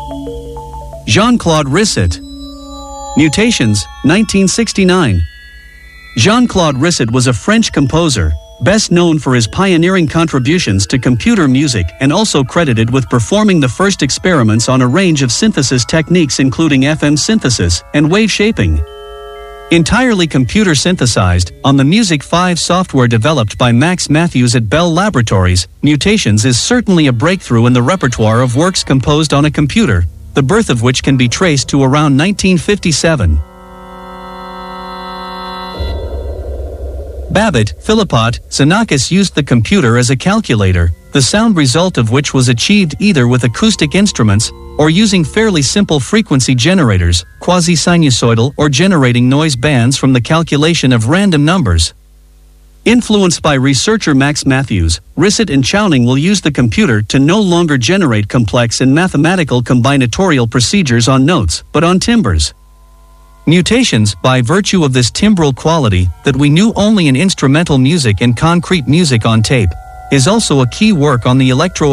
Jean-Claude Risset. Mutations, 1969. Jean-Claude Risset was a French composer, best known for his pioneering contributions to computer music and also credited with performing the first experiments on a range of synthesis techniques including FM synthesis and wave shaping. Entirely computer synthesized, on the Music 5 software developed by Max Matthews at Bell Laboratories, Mutations is certainly a breakthrough in the repertoire of works composed on a computer, the birth of which can be traced to around 1957. Babbitt, Philippot, Xenakis used the computer as a calculator, the sound result of which was achieved either with acoustic instruments or using fairly simple frequency generators, quasi-sinusoidal or generating noise bands from the calculation of random numbers. Influenced by researcher Max Matthews, Risset and Chowning will use the computer to no longer generate complex and mathematical combinatorial procedures on notes, but on timbres. Mutations, by virtue of this timbral quality that we knew only in instrumental music and concrete music on tape, is also a key work on the electro